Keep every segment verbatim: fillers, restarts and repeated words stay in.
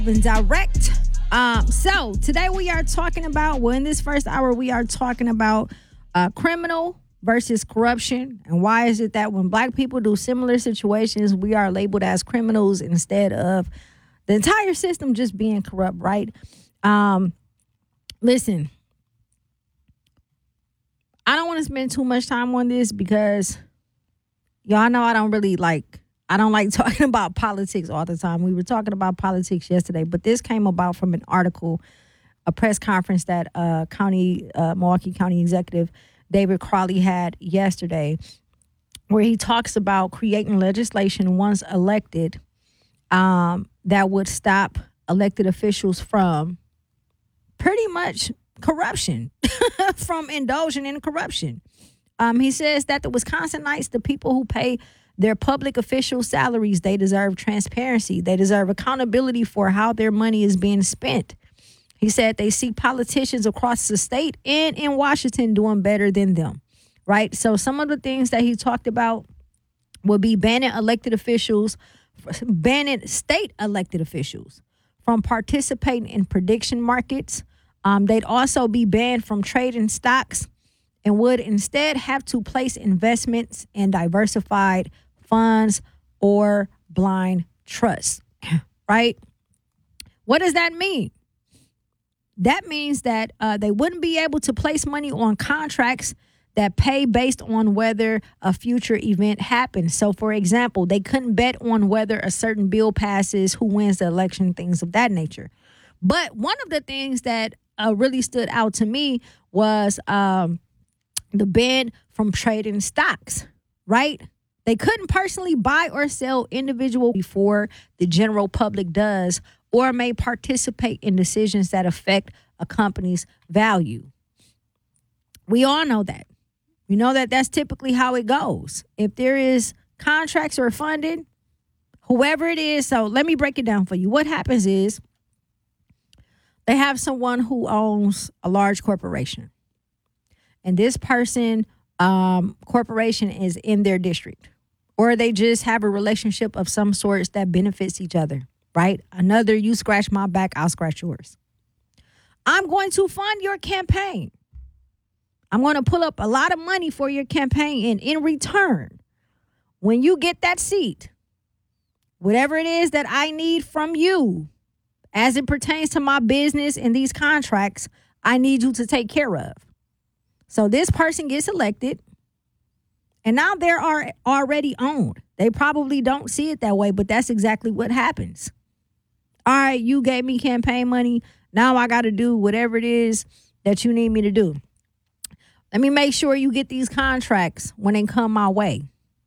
and direct. Um, so today we are talking about, well, in this first hour, we are talking about uh, criminal versus corruption. And why is it that when black people do similar situations, we are labeled as criminals instead of the entire system just being corrupt, right? Um, listen, I don't want to spend too much time on this because y'all know I don't really like, I don't like talking about politics all the time. We were talking about politics yesterday, but this came about from an article, a press conference that uh, County uh, Milwaukee County Executive David Crowley had yesterday, where he talks about creating legislation once elected um, that would stop elected officials from pretty much corruption, from indulging in corruption. Um, he says that the Wisconsinites, the people who pay their public official salaries, they deserve transparency. They deserve accountability for how their money is being spent. He said they see politicians across the state and in Washington doing better than them, right? So some of the things that he talked about would be banning elected officials, banning state elected officials from participating in prediction markets. Um, they'd also be banned from trading stocks and would instead have to place investments in diversified funds or blind trusts, right? What does that mean? That means that uh, they wouldn't be able to place money on contracts that pay based on whether a future event happens. So, for example, they couldn't bet on whether a certain bill passes, who wins the election, things of that nature. But one of the things that uh, really stood out to me was um, the ban from trading stocks, right? They couldn't personally buy or sell individual before the general public does, or may participate in decisions that affect a company's value. We all know that. We know that that's typically how it goes. If there is contracts or funding, whoever it is, so let me break it down for you. What happens is they have someone who owns a large corporation, and this person, um, corporation is in their district, or they just have a relationship of some sorts that benefits each other, right? Another, you scratch my back, I'll scratch yours. I'm going to fund your campaign. I'm going to pull up a lot of money for your campaign, and in return, when you get that seat, whatever it is that I need from you as it pertains to my business and these contracts, I need you to take care of. So this person gets elected, and now they are already owned. They probably don't see it that way, but that's exactly what happens. All right, you gave me campaign money. Now I got to do whatever it is that you need me to do. Let me make sure you get these contracts when they come my way.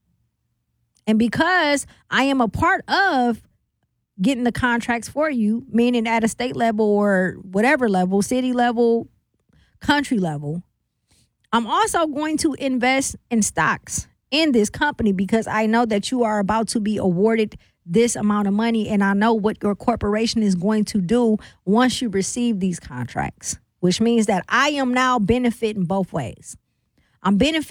And because I am a part of getting the contracts for you, meaning at a state level or whatever level, city level, country level, I'm also going to invest in stocks in this company because I know that you are about to be awarded this amount of money, and I know what your corporation is going to do once you receive these contracts, which means that I am now benefiting both ways. I'm benefiting